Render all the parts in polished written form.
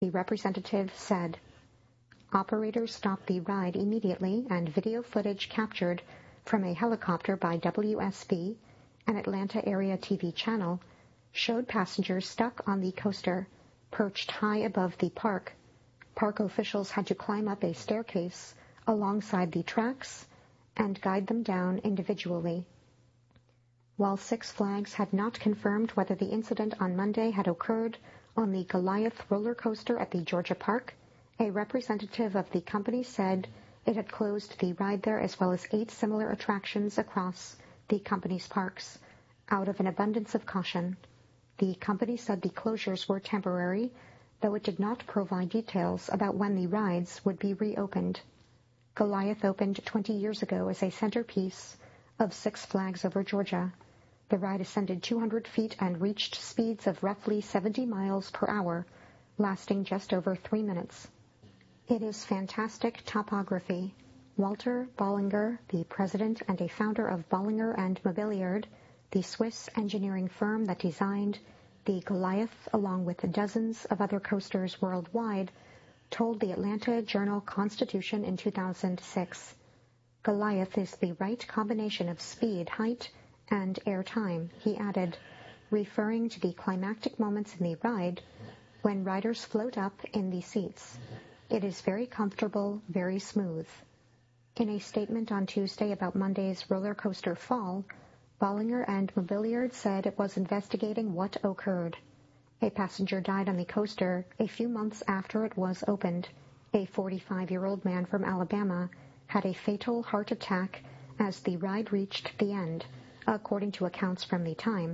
The representative said. Operators stopped the ride immediately, and video footage captured from a helicopter by WSB, an Atlanta area TV channel, showed passengers stuck on the coaster, perched high above the park. Park officials had to climb up a staircase alongside the tracks and guide them down individually. While Six Flags had not confirmed whether the incident on Monday had occurred on the Goliath roller coaster at the Georgia Park, a representative of the company said it had closed the ride there as well as 8 similar attractions across the company's parks, out of an abundance of caution. The company said the closures were temporary, though it did not provide details about when the rides would be reopened. Goliath opened 20 years ago as a centerpiece of Six Flags Over Georgia. The ride ascended 200 feet and reached speeds of roughly 70 miles per hour, lasting just over 3 minutes. It is fantastic topography. Walter Bollinger, the president and a founder of Bollinger & Mobiliard, the Swiss engineering firm that designed the Goliath along with dozens of other coasters worldwide, told the Atlanta Journal-Constitution in 2006. Goliath is the right combination of speed, height, and air time, he added, referring to the climactic moments in the ride when riders float up in the seats. It is very comfortable, very smooth. In a statement on Tuesday about Monday's roller coaster fall, Bollinger & Mobiliard said it was investigating what occurred. A passenger died on the coaster a few months after it was opened. A 45-year-old man from Alabama had a fatal heart attack as the ride reached the end, according to accounts from the time.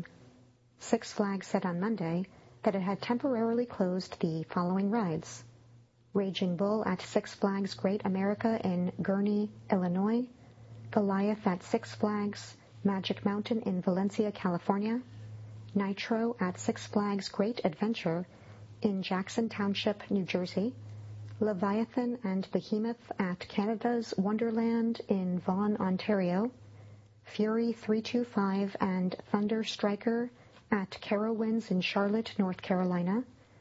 Six Flags said on Monday that it had temporarily closed the following rides: Raging Bull at Six Flags Great America in Gurnee, Illinois, Goliath at Six Flags Magic Mountain in Valencia, California, Nitro at Six Flags Great Adventure in Jackson Township, New Jersey, Leviathan and Behemoth at Canada's Wonderland in Vaughan, Ontario, Fury 325 and Thunder Striker at Carowinds in Charlotte, North Carolina,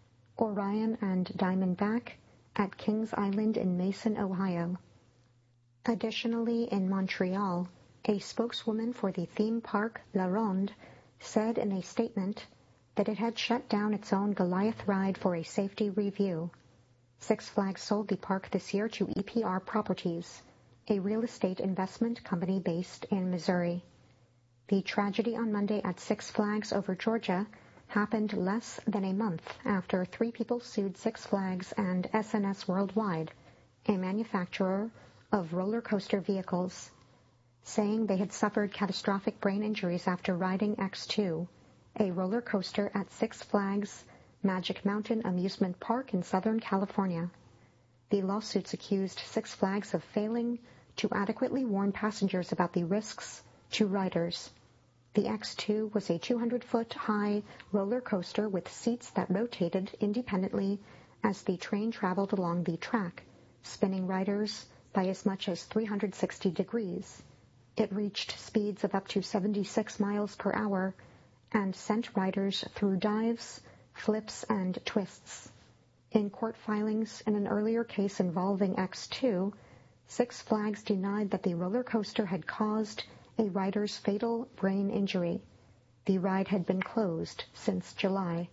Orion and Diamondback at Kings Island in Mason, Ohio. Additionally, in Montreal, a spokeswoman for the theme park La Ronde said in a statement that it had shut down its own Goliath ride for a safety review. Six Flags sold the park this year to EPR Properties, a real estate investment company based in Missouri. The tragedy on Monday at Six Flags Over Georgia happened less than a month after 3 people sued Six Flags and SNS Worldwide, a manufacturer of roller coaster vehicles, saying they had suffered catastrophic brain injuries after riding X2, a roller coaster at Six Flags Magic Mountain Amusement Park in Southern California. The lawsuits accused Six Flags of failing to adequately warn passengers about the risks to riders. The X2 was a 200-foot-high roller coaster with seats that rotated independently as the train traveled along the track, spinning riders by as much as 360 degrees. It reached speeds of up to 76 miles per hour and sent riders through dives, flips, and twists. In court filings in an earlier case involving X2, Six Flags denied that the roller coaster had caused a rider's fatal brain injury. The ride had been closed since July.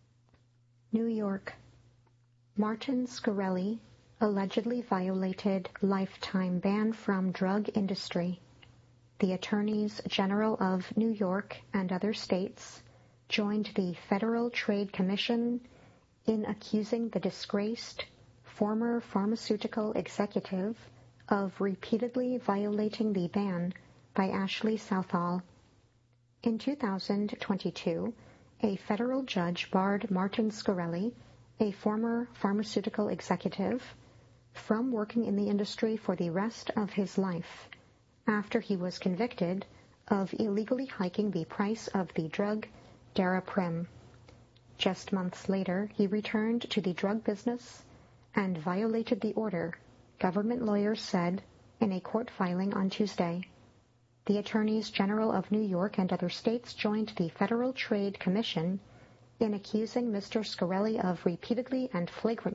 New York. Martin Shkreli allegedly violated lifetime ban from drug industry. The Attorneys General of New York and other states joined the Federal Trade Commission in accusing the disgraced former pharmaceutical executive of repeatedly violating the ban by Ashley Southall. In 2022, a federal judge barred Martin Shkreli, a former pharmaceutical executive, from working in the industry for the rest of his life after he was convicted of illegally hiking the price of the drug Daraprim. Just months later, he returned to the drug business and violated the order, government lawyers said in a court filing on Tuesday. The Attorneys General of New York and other states joined the Federal Trade Commission in accusing Mr. Scarelli of repeatedly and flagrantly